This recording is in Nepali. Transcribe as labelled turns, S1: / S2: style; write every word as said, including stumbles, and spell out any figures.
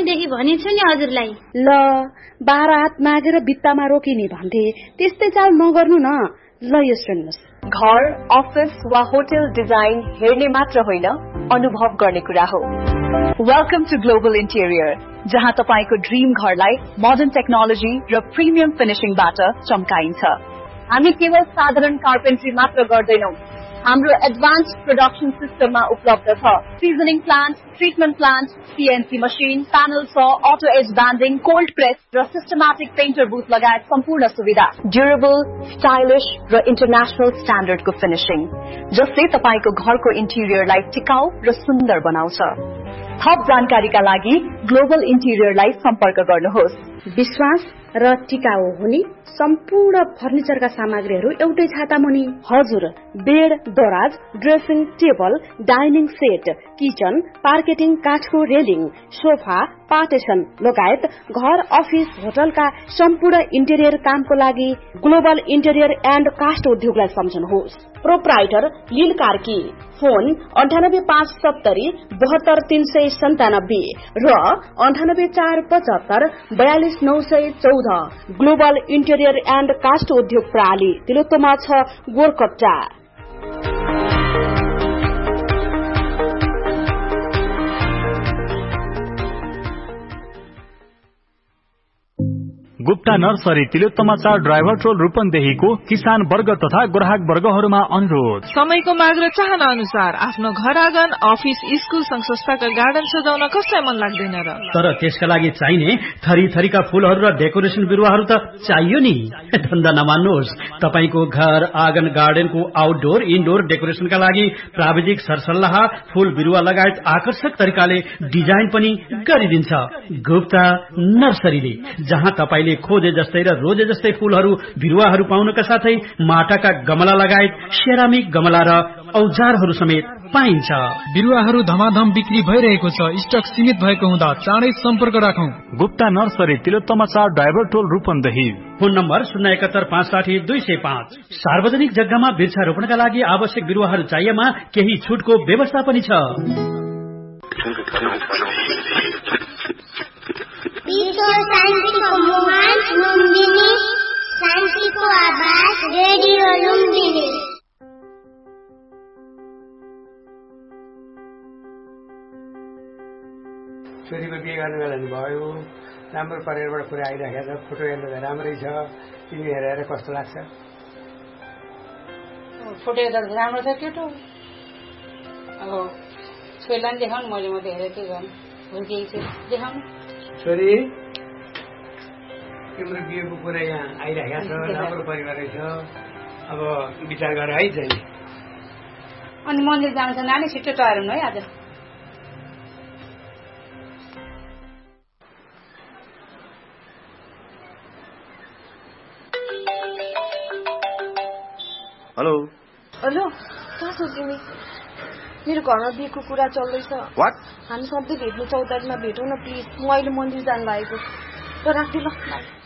S1: भनेदेखि भनेछु नि हजुरलाई।
S2: ल बाह्र हात मागेर बित्तामा रोकिने भन्थे त्यस्तै चाल नगर्नु न। ल यो सुन्नुस्,
S3: घर अफिस वा होटल डिजाइन हेर्ने मात्र होइन अनुभव गर्ने कुरा हो। वेलकम टु ग्लोबल इन्टेरियर, जहाँ तपाईको ड्रीम घरलाई मोडर्न टेक्नोलोजी र प्रिमियम फिनिशिङबाट चम्काइन्छ। हामी केवल साधारण कार्पेन्ट्री मात्र गर्दैनौं, हाम्रो एडभान्स प्रोडक्सन सिस्टममा उपलब्ध छ। Seasoning plant, treatment plant, CNC machine, panel स, auto as banding, cold press र सिस्टमेटिक पेन्टर बुथ लगायत सम्पूर्ण सुविधा। ड्युरेबल, स्टाइलिश र इन्टरनेशनल स्ट्यान्डर्डको फिनिशिङ, जसले तपाईको घरको इन्टेरियरलाई टिकाउ र सुन्दर बनाउँछ। थप जानकारीका लागि ग्लोबल इन्टेरियरलाई सम्पर्क गर्नुहोस्।
S2: विश्वास र टिकाउ हुने सम्पूर्ण फर्निचरका सामग्रीहरू एउटै छाता मुनि। हजुर, बेड, दराज, dressing table, dining set, kitchen, पार्केटिङ, काठको रेलिङ, सोफा, पार्टेसन लगायत घर अफिस होटलका सम्पूर्ण इन्टेरियर कामको लागि ग्लोबल इन्टेरियर एन्ड कास्ट उद्योगलाई सम्झनुहोस्। प्रोप्राइटर लील कार्की, फोन अन्ठानब्बे पाँच सत्तरी बहत्तर तीन सय सन्तानब्बे र अन्ठानब्बे चार पचहत्तर बयालिस नौ सय चौध। ग्लोबल इन्टेरियर एन्ड कास्ट उद्योग प्रणाली तिलोत्तमा छ गोरकट्टा।
S4: गुप्ता नर्सरी तिलोत्तमा चार ड्राइभर टोल रूपन्देहीको किसान वर्ग तथा ग्राहक वर्गहरूमा अनुरोध।
S5: समयको माग र चाहना अनुसार आफ्नो घर आँगन, अफिस, स्कुल संघ संस्थाका गार्डन सजाउन कसलाई मन लाग्दैन र?
S6: तर त्यसका लागि चाहिने थरी थरीका फूलहरू र डेकोरेसन बिरुवाहरू त चाहियो नि। धन्दा नमान्नुहोस्, तपाईको घर आँगन गार्डनको आउटडोर इनडोर डेकोरेसनका लागि प्राविधिक सरसल्लाह, फूल बिरुवा लगायत आकर्षक तरिकाले डिजाइन पनि गरिदिन्छ गुप्ता नर्सरीले, जहाँ तपाईले खोजे जस्तै र रोजे जस्तै फूलहरू बिरुवाहरू पाउनका साथै माटाका गमला लगायत सेरामिक गमला र औजारहरू समेत पाइन्छ।
S7: बिरुवाहरू धमाधम बिक्री भइरहेको छ, स्टक सीमित भएको हुँदा चाँडै सम्पर्क राखौं।
S4: गुप्ता नर्सरी तिलोत्तमा चार ड्राइभर टोल रूपन्देही।
S6: फोन नम्बर शून्य एकहत्तर पाँच साठी दुई सय पाँच। सार्वजनिक जग्गामा वृक्षारोपणका लागि आवश्यक बिरुवाहरू चाहिएमा केही छुटको व्यवस्था पनि छ।
S8: शान्तिको मुहान लुम्बिनी, शान्तिको आवाज रेडियो लुम्बिनी।
S9: छोरीको बिहे गर्ने बेला नि भयो, राम्रो परिवारबाट कुरा आइरहेको छ, फोटो हेर्दा राम्रै छ, तिमी हेरेर कस्तो लाग्छ?
S10: फोटो हेर्दा राम्रो छ केटो। अब छोरीलाई पनि देखाउनु, मैले मात्रै हेरेर के गर्नु, हुर्किएको छु देखाउनु।
S9: छोरी तिम्रो बिहेको कुरा यहाँ आइरहेको छ, राम्रो परिवारै छ, अब विचार गर है चाहिँ।
S10: अनि मन्दिर जानु छ नानी, छिटो तयार हुनु है आज।
S11: हेलो
S12: हेलो, कहाँ छौ तिमी? मेरो घरमा बिहेको कुरा चल्दैछ।
S11: व्हाट?
S12: हामी सधैँ भेट्ने चौतारीमा भेटौँ न प्लिज। म अहिले मन्दिर जानु लागेको। त राख्दै ल।